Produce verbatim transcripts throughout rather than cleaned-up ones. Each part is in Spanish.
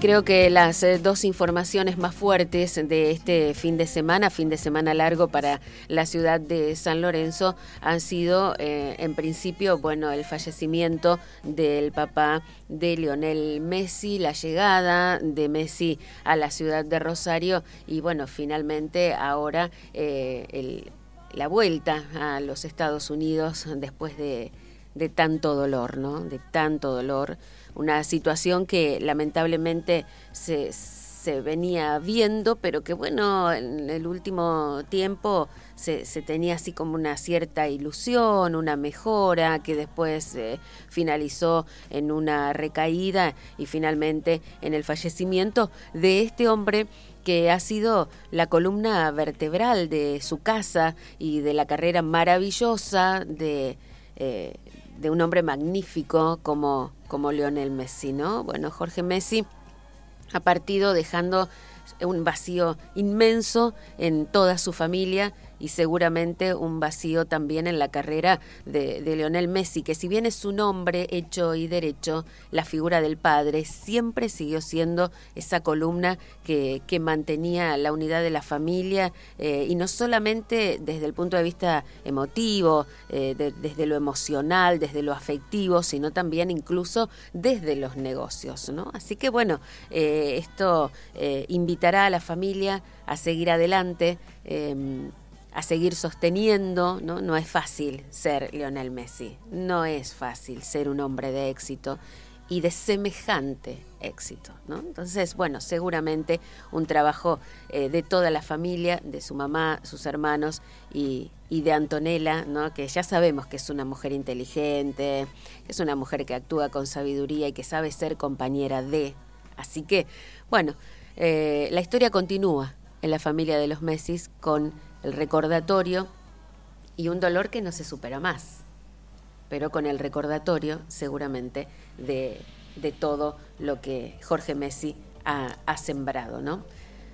creo que las eh, dos informaciones más fuertes de este fin de semana, fin de semana largo para la ciudad de San Lorenzo, han sido, eh, en principio, bueno, el fallecimiento del papá de Lionel Messi, la llegada de Messi a la ciudad de Rosario y, bueno, finalmente ahora eh, el, la vuelta a los Estados Unidos después de, de tanto dolor, ¿no? De tanto dolor. Una situación que lamentablemente se, se venía viendo, pero que bueno, en el último tiempo se, se tenía así como una cierta ilusión, una mejora, que después eh, finalizó en una recaída y finalmente en el fallecimiento de este hombre que ha sido la columna vertebral de su casa y de la carrera maravillosa de... Eh, de un hombre magnífico como, como Lionel Messi, ¿no? Bueno, Jorge Messi ha partido dejando un vacío inmenso en toda su familia y seguramente un vacío también en la carrera de, de Lionel Messi, que si bien es un hombre hecho y derecho, la figura del padre siempre siguió siendo esa columna que, que mantenía la unidad de la familia, eh, y no solamente desde el punto de vista emotivo, eh, de, desde lo emocional, desde lo afectivo, sino también incluso desde los negocios, ¿no? Así que bueno, eh, esto eh, invitará a la familia a seguir adelante, eh, a seguir sosteniendo, ¿no? No es fácil ser Lionel Messi, no es fácil ser un hombre de éxito y de semejante éxito, ¿no? Entonces, bueno, seguramente un trabajo eh, de toda la familia, de su mamá, sus hermanos y, y de Antonella, ¿no? Que ya sabemos que es una mujer inteligente, que es una mujer que actúa con sabiduría y que sabe ser compañera de. Así que, bueno, eh, la historia continúa en la familia de los Messis con el recordatorio y un dolor que no se supera más, pero con el recordatorio seguramente de, de todo lo que Jorge Messi ha, ha sembrado, ¿no?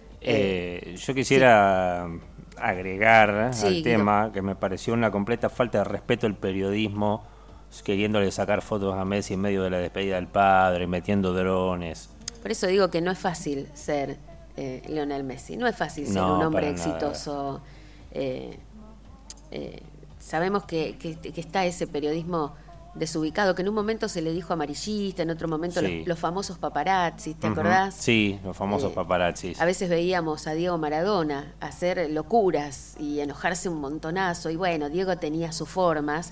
Eh, eh, yo quisiera sí. agregar sí, al tema Guido. que me pareció una completa falta de respeto al periodismo, queriéndole sacar fotos a Messi en medio de la despedida del padre, metiendo drones. Por eso digo que no es fácil ser eh, Lionel Messi, no es fácil ser no, un hombre para exitoso. Nada. Eh, eh, sabemos que, que, que está ese periodismo desubicado, que en un momento se le dijo amarillista, en otro momento sí. los, los famosos paparazzi, ¿te uh-huh. acordás? Sí, los famosos eh, paparazzis. A veces veíamos a Diego Maradona hacer locuras y enojarse un montonazo, y bueno, Diego tenía sus formas,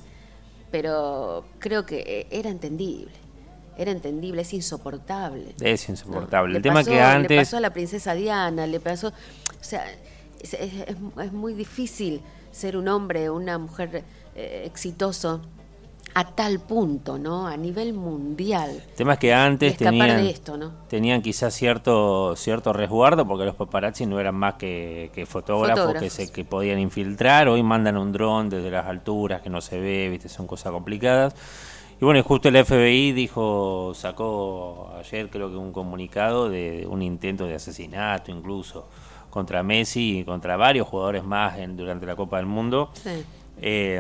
pero creo que era entendible. Era entendible, es insoportable. Es insoportable. ¿no? El tema pasó, que antes... Le pasó a la princesa Diana, le pasó... O sea, es, es, es muy difícil ser un hombre, una mujer eh, exitoso a tal punto, ¿no? A nivel mundial. El tema es que antes tenían, de esto, ¿no? tenían quizás cierto cierto resguardo, porque los paparazzi no eran más que, que fotógrafos, fotógrafos que se que podían infiltrar. Hoy mandan un dron desde las alturas que no se ve, viste, son cosas complicadas. Y bueno, justo el F B I dijo, sacó ayer creo que un comunicado de un intento de asesinato incluso contra Messi y contra varios jugadores más en, durante la Copa del Mundo. Sí. Eh,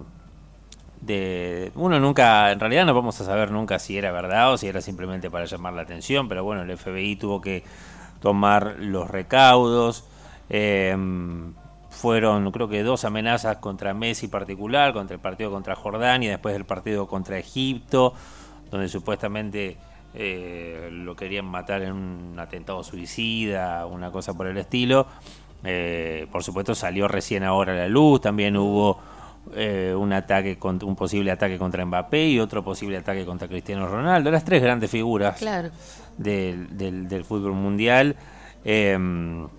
de uno nunca, en realidad no vamos a saber nunca si era verdad o si era simplemente para llamar la atención, pero bueno, el F B I tuvo que tomar los recaudos. Eh, Fueron, creo que dos amenazas contra Messi particular, contra el partido contra Jordania y después el partido contra Egipto, donde supuestamente eh, lo querían matar en un atentado suicida, una cosa por el estilo. Eh, por supuesto salió recién ahora a la luz, también hubo eh, un ataque, un posible ataque contra Mbappé y otro posible ataque contra Cristiano Ronaldo, las tres grandes figuras claro. del, del, del fútbol mundial. Eh,